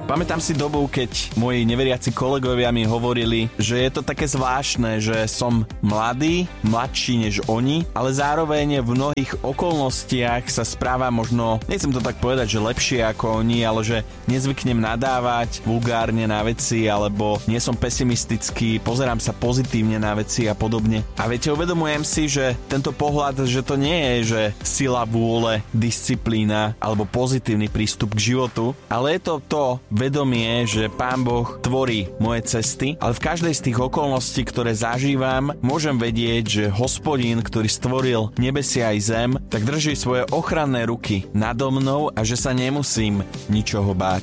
Pamätám si dobu, keď moji neveriaci kolegovia mi hovorili, že je to také zvláštne, že som mladší než oni, ale zároveň v mnohých okolnostiach sa správa možno, nechcem to tak povedať, že lepšie ako oni, ale že nezvyknem nadávať vulgárne na veci, alebo nie som pesimistický, pozerám sa pozitívne na veci a podobne. A viete, uvedomujem si, že tento pohľad, že to nie je, že sila vôle, disciplína alebo pozitívny prístup k životu, ale je to vedomie, že Pán Boh tvorí moje cesty, ale v každej z tých okolností, ktoré zažívam, môžem vedieť, že Hospodin, ktorý stvoril nebesia aj zem, tak drží svoje ochranné ruky nado mnou a že sa nemusím ničoho báť.